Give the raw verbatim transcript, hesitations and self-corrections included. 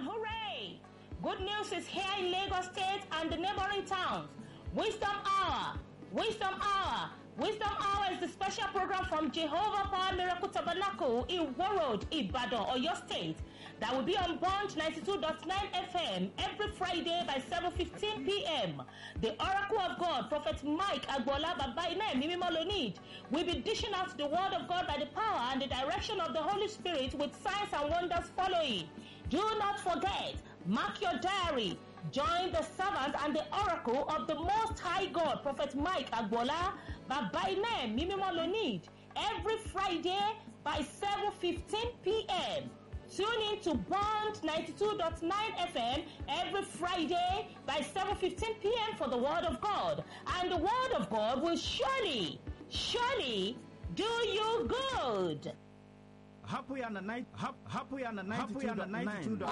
hooray! Good news is here in Lagos State and the neighboring towns. Wisdom Hour, Wisdom Hour. Wisdom Hour is the special program from Jehovah Power Miracle Tabernacle in Warroad, Ibadan, Oyo State. That will be on Bond ninety-two point nine F M every Friday by seven fifteen p m The Oracle of God, Prophet Mike Agbola Babaine Mimimolonid, will be dishing out the word of God by the power and the direction of the Holy Spirit with signs and wonders following. Do not forget, mark your diary. Join the servant and the oracle of the Most High God, Prophet Mike Agbola Babaine Mimimolonid, every Friday by seven fifteen p m Tune in to Bond ninety-two point nine F M every Friday by seven fifteen p m for the Word of God. And the Word of God will surely, surely do you good. Happy on the night, happy on the ninety-two point nine.